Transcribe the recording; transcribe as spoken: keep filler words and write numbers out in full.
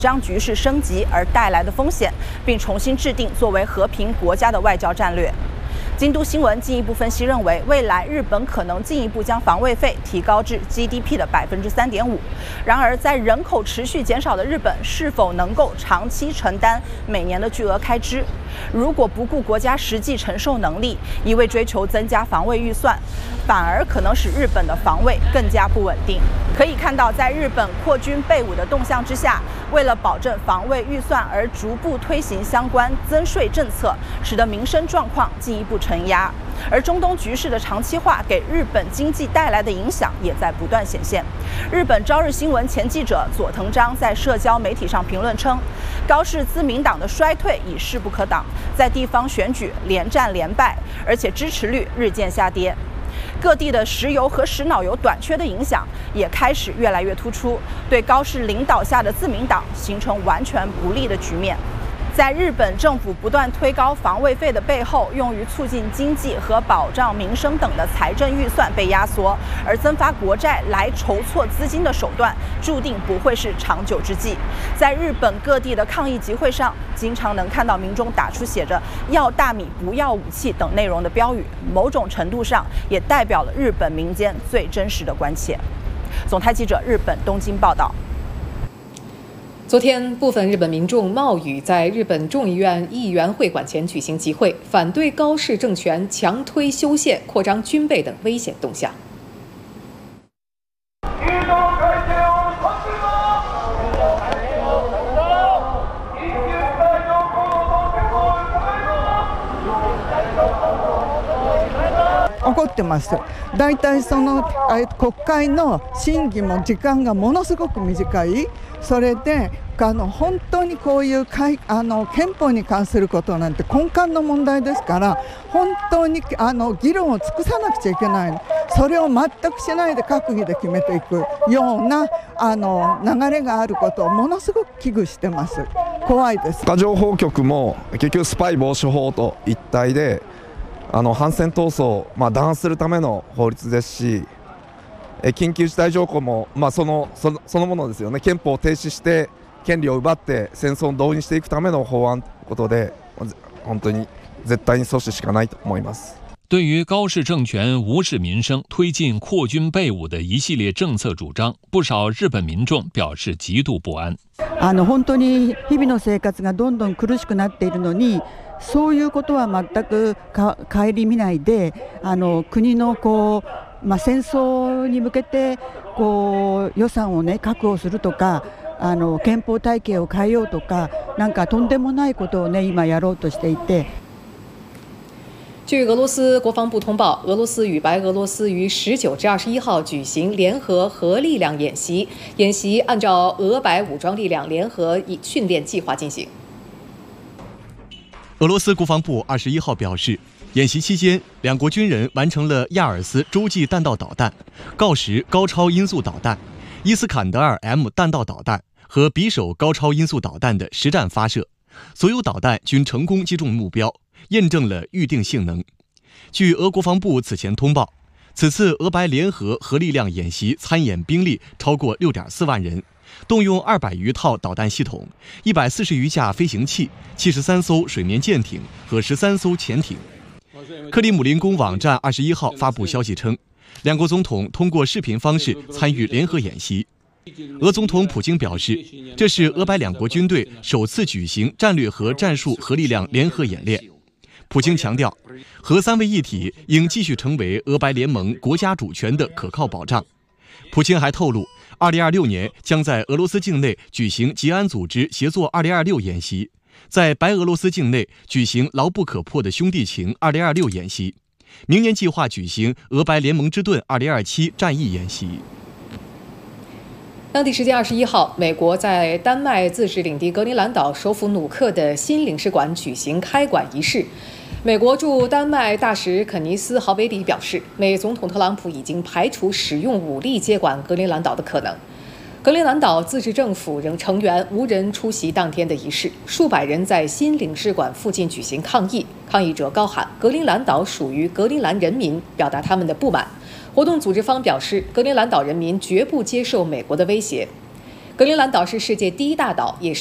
张局势升级而带来的风险，并重新制定作为和平国家的外交战略。京都新闻进一步分析认为，未来日本可能进一步将防卫费提高至 G D P 的百分之三点五。然而，在人口持续减少的日本，是否能够长期承担每年的巨额开支？如果不顾国家实际承受能力，一味追求增加防卫预算，反而可能使日本的防卫更加不稳定。可以看到，在日本扩军备武的动向之下，为了保证防卫预算而逐步推行相关增税政策，使得民生状况进一步承压。而中东局势的长期化给日本经济带来的影响也在不断显现。日本朝日新闻前记者佐藤章在社交媒体上评论称，高市自民党的衰退已势不可挡，在地方选举连战连败，而且支持率日渐下跌。各地的石油和石脑油短缺的影响也开始越来越突出，对高市领导下的自民党形成完全不利的局面。在日本政府不断推高防卫费的背后，用于促进经济和保障民生等的财政预算被压缩，而增发国债来筹措资金的手段，注定不会是长久之计。在日本各地的抗议集会上，经常能看到民众打出写着“要大米不要武器”等内容的标语，某种程度上也代表了日本民间最真实的关切。总台记者日本东京报道。 昨天，部分日本民众冒雨在日本众议院议员会馆前举行集会，反对高市政权强推修宪、扩张军备等危险动向。 怒ってます。大体その国会の審議も時間がものすごく短い。それであの本当にこういうあの憲法に関することなんて根幹の問題ですから、本当にあの議論を尽くさなくちゃいけない。それを全くしないで閣議で決めていくようなあの流れがあることをものすごく危惧してます。怖いです。 情報局も結局スパイ防止法と一体で。あの反戦闘争を、まあ、弾圧するための法律ですし、え緊急事態条項も、まあ、その、その、そのものですよね。憲法を停止して権利を奪って戦争を導入していくための法案ということで、本当に絶対に阻止しかないと思います。 对于高市政权无视民生、推进扩军备武的一系列政策主張，不少日本民众表示極度不安。 あの本当に日々の生活がどんどん苦しくなっているのに。そういうことは全くか顧みないで、あの国のこう、まあ、戦争に向けてこう予算を、ね、確保するとか、あの憲法体系を変えようとか、なんかとんでもないことを、ね、今やろうとしていて。 据俄罗斯国防部通报，俄罗斯与白俄罗斯于十九至二十一号举行联合核力量演习，演习按照俄白武装力量联合训练计划进行。 俄罗斯国防部二十一号表示，演习期间，两国军人完成了亚尔斯洲际弹道导弹、锆石高超音速导弹、伊斯坎德尔 M 弹道导弹和匕首高超音速导弹的实战发射，所有导弹均成功击中目标，验证了预定性能。据俄国防部此前通报，此次俄白联合核力量演习参演兵力超过 六点四万人。动用二百余套导弹系统、一百四十余架飞行器、七十三艘水面舰艇和十三艘潜艇。克里姆林宫网站二十一号发布消息称，两国总统通过视频方式参与联合演习。俄总统普京表示，这是俄白两国军队首次举行战略和战术核力量联合演练。普京强调，核三位一体应继续成为俄白联盟国家主权的可靠保障。普京还透露，二零二六年将在俄罗斯境内举行吉安组织协作二零二六演习，在白俄罗斯境内举行牢不可破的兄弟情二零二六演习，明年计划举行俄白联盟之盾二零二七战役演习。 当地时间二十一号，美国在丹麦自治领地格陵兰岛首府努克的新领事馆举行开馆仪式。美国驻丹麦大使肯尼斯·豪维里表示，美总统特朗普已经排除使用武力接管格陵兰岛的可能。格陵兰岛自治政府仍成员无人出席当天的仪式，数百人在新领事馆附近举行抗议，抗议者高喊“格陵兰岛属于格陵兰人民”，表达他们的不满。活动组织方表示，格陵兰岛人民绝不接受美国的威胁。 格陵兰岛是世界第一大岛，也是